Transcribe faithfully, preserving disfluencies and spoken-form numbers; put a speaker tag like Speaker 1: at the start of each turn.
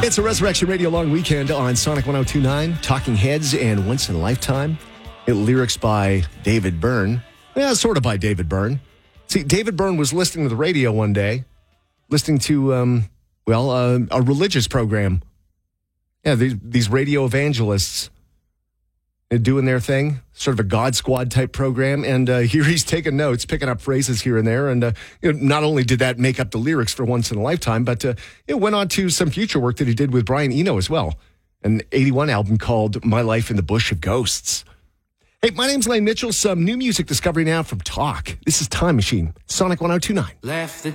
Speaker 1: It's a Resurrection Radio long weekend on Sonic one oh two point nine, Talking Heads and Once in a Lifetime. It, lyrics by David Byrne. Yeah, sort of by David Byrne. See, David Byrne was listening to the radio one day, listening to, um, well, uh, a religious program. Yeah, these, these radio evangelists doing their thing, sort of a God Squad type program. And uh, here he's taking notes, picking up phrases here and there. And uh, you know, not only did that make up the lyrics for Once in a Lifetime, but uh, it went on to some future work that he did with Brian Eno as well. An eighty-one album called My Life in the Bush of Ghosts. Hey, my name's Lane Mitchell. Some new music discovery now from Talk. This is Time Machine, Sonic one oh two point nine.
Speaker 2: Left the